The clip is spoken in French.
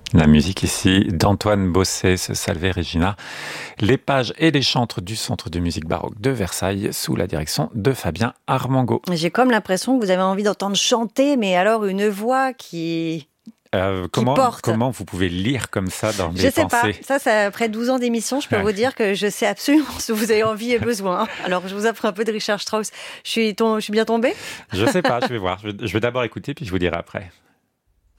La musique ici d'Antoine Bosset, ce Salve Regina. Les pages et les chantres du Centre de musique baroque de Versailles sous la direction de Fabien Armango. J'ai comme l'impression que vous avez envie d'entendre chanter, mais alors une voix qui porte. Comment vous pouvez lire comme ça dans Je mes sais pensées? pas. Ça, après 12 ans d'émission, je peux vous dire que je sais absolument ce que vous avez envie et besoin. Alors, je vous offre un peu de Richard Strauss. Je suis bien tombée? Je sais pas, je vais voir. Je vais d'abord écouter, puis je vous dirai après.